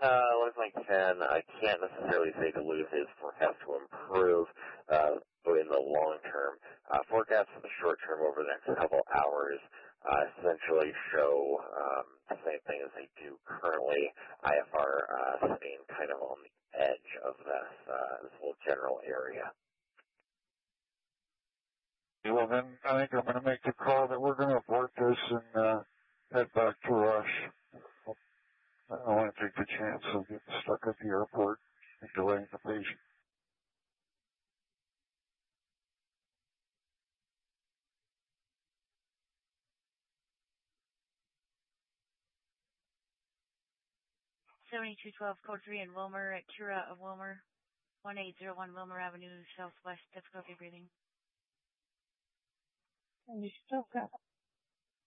Looks like 10. I can't necessarily say Duluth is forecast to improve in the long term. Forecasts for the short term over the next couple hours essentially show the same thing as they do currently. IFR sitting kind of on the edge of this whole general area. Well, then I think I'm going to make the call that we're going to abort this and head back to Rush. I don't want to take the chance of getting stuck at the airport and delaying the patient. Code 3 in Wilmer at Kira of Wilmer, 1801 Wilmer Avenue, Southwest. Difficulty breathing. And you still got